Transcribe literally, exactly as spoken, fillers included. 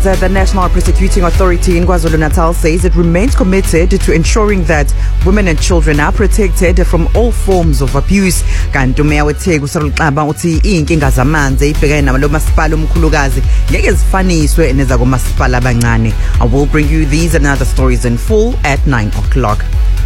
uh, the National Prosecuting Authority in KwaZulu-Natal says it remains committed to ensuring that women and children are protected from all forms of abuse. Kanti umeya weTheku uCyril Xaba uthi inkinga zamanzi ebhekene nalo masipala omkhulukazi ngeke zifaniswe nezakomasipala abancane. I will bring you these and other stories in full at nine o'clock.